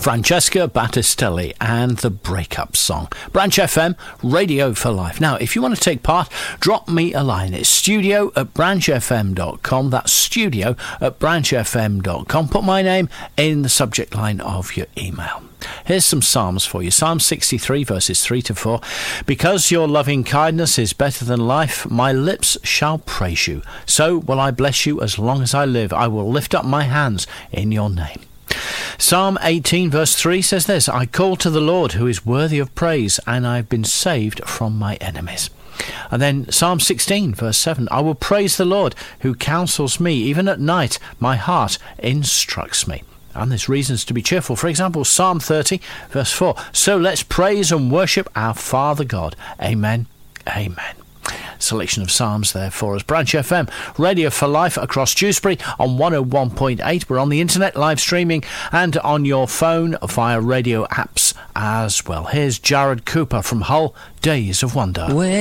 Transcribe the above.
Francesca Battistelli and the Breakup Song. Branch FM, Radio for Life. Now, if you want to take part, drop me a line. It's studio@branchfm.com. That's studio@branchfm.com. Put my name in the subject line of your email. Here's some Psalms for you. Psalm 63, verses 3 to 4. Because your loving kindness is better than life, my lips shall praise you. So will I bless you as long as I live. I will lift up my hands in your name. Psalm 18 verse 3 says this: I call to the Lord who is worthy of praise, and I've been saved from my enemies. And then Psalm 16 verse 7, I will praise the Lord who counsels me. Even at night my heart instructs me. And there's reasons to be cheerful. For example, Psalm 30 verse 4, so let's praise and worship our Father God. Amen. Amen. Selection of Psalms there for us. Branch FM, Radio for Life across Dewsbury on 101.8. We're on the internet live streaming and on your phone via radio apps as well. Here's Jared Cooper from Hull, Days of Wonder.